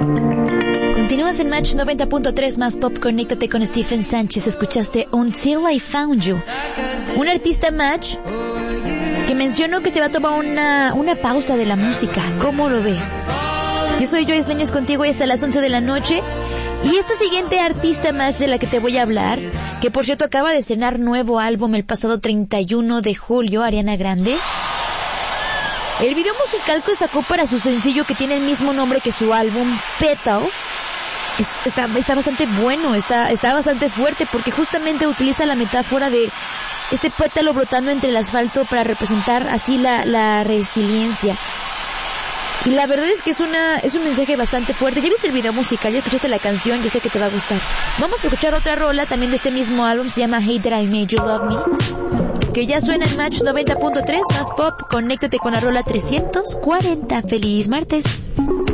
Continúas en Match 90.3 más pop. Conéctate con Stephen Sánchez. Escuchaste Until I Found You. Un artista Match que mencionó que se va a tomar una pausa de la música. ¿Cómo lo ves? Yo soy Joyce Leños contigo y hasta las 11 de la noche. Y esta siguiente artista Match de la que te voy a hablar, que por cierto acaba de estrenar nuevo álbum el pasado 31 de julio, Ariana Grande. El video musical que sacó para su sencillo que tiene el mismo nombre que su álbum, Petal, está bastante bueno, está bastante fuerte porque justamente utiliza la metáfora de este pétalo brotando entre el asfalto para representar así la resiliencia. Y la verdad es que es un mensaje bastante fuerte. Ya viste el video musical, ya escuchaste la canción, yo sé que te va a gustar. Vamos a escuchar otra rola también de este mismo álbum, se llama Hate That I Made You Love Me, que ya suena en Match 90.3 más pop. Conéctate con la rola 340. ¡Feliz martes!